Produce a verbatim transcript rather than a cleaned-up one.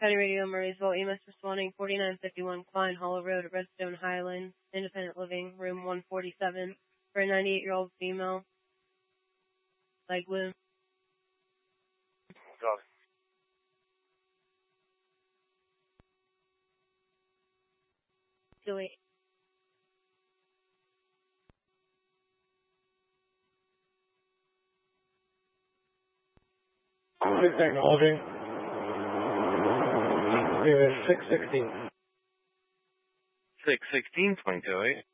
County Radio, Murraysville, E M S responding, forty-nine fifty-one Klein Hollow Road at Redstone Highland, Independent Living, room one forty-seven, for a ninety-eight-year-old female, leg wound. Copy. Two eight. Technology. six sixteen. six sixteen, twenty-two eight.